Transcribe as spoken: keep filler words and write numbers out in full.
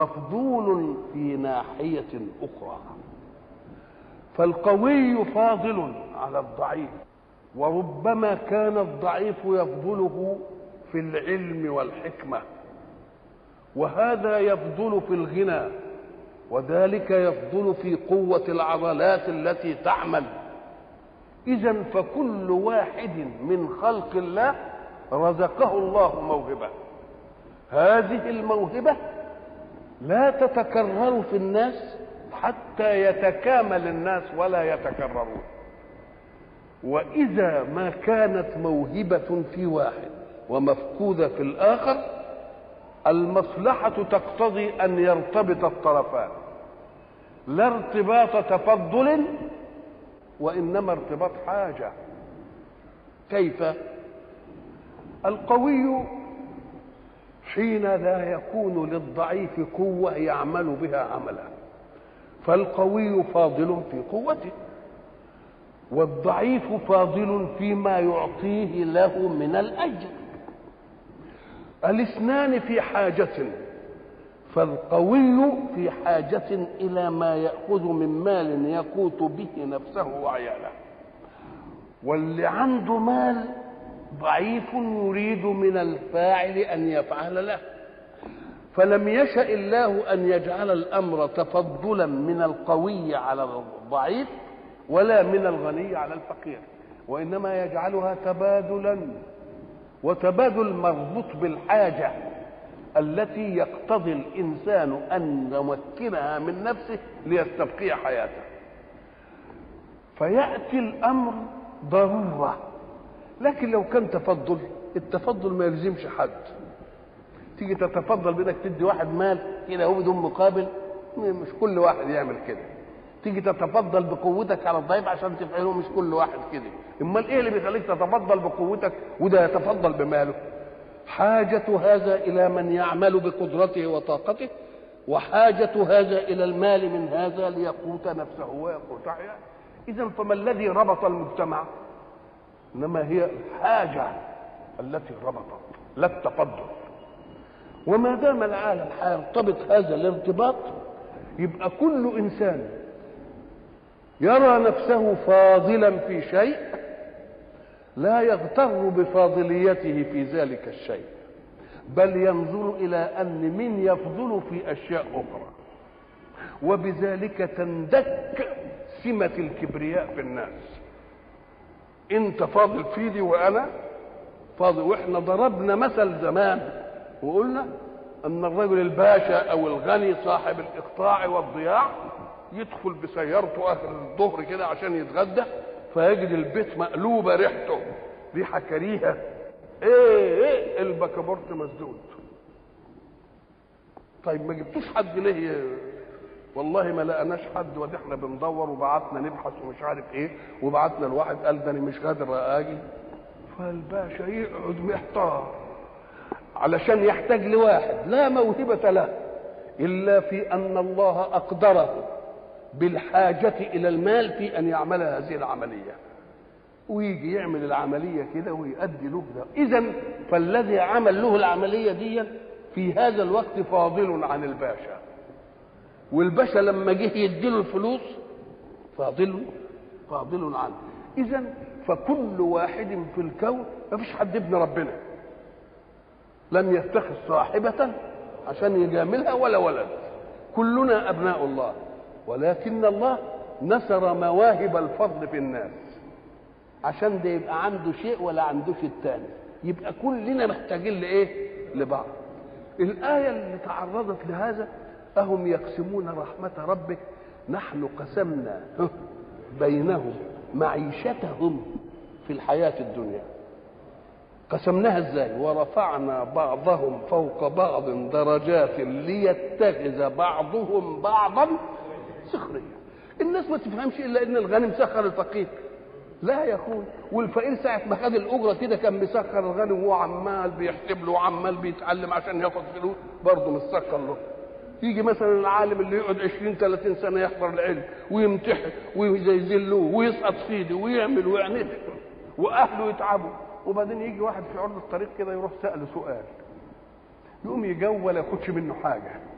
مفضول في ناحية أخرى، فالقوي فاضل على الضعيف، وربما كان الضعيف يفضله في العلم والحكمة، وهذا يفضل في الغنى، وذلك يفضل في قوة العضلات التي تعمل. إذن فكل واحد من خلق الله رزقه الله موهبة، هذه الموهبة لا تتكرر في الناس حتى يتكامل الناس ولا يتكررون. وإذا ما كانت موهبة في واحد ومفقودة في الآخر، المصلحة تقتضي أن يرتبط الطرفان، لا ارتباط تفضل وإنما ارتباط حاجة. كيف؟ القوي حين لا يكون للضعيف قوة يعمل بها عملا، فالقوي فاضل في قوته، والضعيف فاضل فيما يعطيه له من الأجر. الاثنان في حاجة، فالقوي في حاجة إلى ما يأخذ من مال يقوت به نفسه وعياله، واللي عنده مال ضعيف يريد من الفاعل أن يفعل له، فلم يشأ الله أن يجعل الأمر تفضلا من القوي على الضعيف ولا من الغني على الفقير، وإنما يجعلها تبادلا، وتبادل مربوط بالحاجة التي يقتضي الإنسان أن يمكنها من نفسه ليستبقي حياته. فيأتي الأمر ضرورة، لكن لو كان تفضل، التفضل ما يلزمش حد. تيجي تتفضل بانك تدي واحد مال كده هو بدون مقابل، مش كل واحد يعمل كده. تيجي تتفضل بقوتك على الضعيف عشان تفعله، مش كل واحد كده. امال ايه اللي بيخليك تتفضل بقوتك وده يتفضل بماله؟ حاجة هذا إلى من يعمل بقدرته وطاقته، وحاجة هذا إلى المال من هذا ليقوت نفسه ويقوت حياته. إذن فما الذي ربط المجتمع؟ إنما هي الحاجة التي ربطت، لا التفضل. وما دام العالم هيرتبط هذا الارتباط، يبقى كل إنسان يرى نفسه فاضلا في شيء لا يغتر بفاضليته في ذلك الشيء، بل ينظر إلى أن من يفضل في أشياء أخرى، وبذلك تندك سمة الكبرياء في الناس. انت فاضل في دي وانا فاضل. واحنا ضربنا مثل زمان وقلنا ان الرجل الباشا او الغني صاحب الاقطاع والضياع يدخل بسيارته اخر الظهر كده عشان يتغدى، فيجد البيت مقلوبه، ريحته ريحه كريهه، ايه ايه البكابورت مسدود. طيب ما جبتوش حد ليه؟ والله ما لقناش حد، ودي احنا بندور وبعتنا نبحث ومش عارف ايه، وبعتنا الواحد قال ده انا مش قادر اجي. فالباشا يقعد محتار علشان يحتاج لواحد لا موهبة له الا في ان الله اقدره بالحاجة الى المال في ان يعمل هذه العملية، ويجي يعمل العملية كده ويؤدي له ده. اذا فالذي عمل له العملية دي في هذا الوقت فاضل عن الباشا، والباشا لما جه يديله الفلوس فاضل فاضل عنه. اذا فكل واحد في الكون، ما فيش حد ابن ربنا لم يتخذ صاحبة عشان يجاملها ولا ولد، كلنا ابناء الله، ولكن الله نثر مواهب الفضل في الناس عشان ده يبقى عنده شيء ولا عندوش التاني، يبقى كلنا محتاجين لايه؟ لبعض. الآية اللي تعرضت لهذا: أهم يقسمون رحمة ربك نحن قسمنا بينهم معيشتهم في الحياة الدنيا. قسمناها ازاي؟ ورفعنا بعضهم فوق بعض درجات ليتخذ بعضهم بعضا سخريا. الناس ما تفهمش الا ان الغني مسخر الفقير. لا يا اخوي، والفقير ساعة ما خد الأجرة كده كان مسخر الغني، وهو عمال بيحسب له وعمال بيتعلم عشان ياخد فلوس برضه مسخر له. يجي مثلا العالم اللي يقعد عشرين ثلاثين سنة يحضر العلم ويمتحن ويزلوه ويسقط فيده ويعمل ويعمل واهله يتعبوا، وبعدين يجي واحد في عرض الطريق كده يروح سأله سؤال، يقوم يجاوب ولا ياخدش منه حاجة.